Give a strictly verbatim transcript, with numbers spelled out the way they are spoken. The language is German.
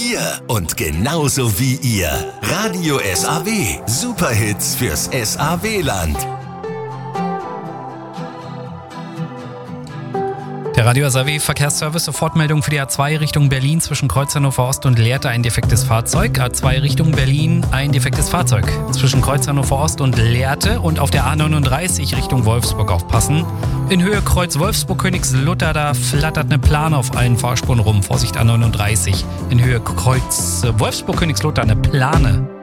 hier und genauso wie ihr. Radio S A W. Superhits fürs S A W-Land. Der Radio S A W Verkehrsservice, Sofortmeldung für die A zwei Richtung Berlin zwischen Kreuz Hannover Ost und Lehrte ein defektes Fahrzeug. A zwei Richtung Berlin ein defektes Fahrzeug. Zwischen Kreuz Hannover Ost und Lehrte und auf der A neununddreißig Richtung Wolfsburg aufpassen. In Höhe Kreuz Wolfsburg-Königslutter, da flattert eine Plane auf allen Fahrspuren rum. Vorsicht A neununddreißig. In Höhe Kreuz Wolfsburg-Königslutter eine Plane.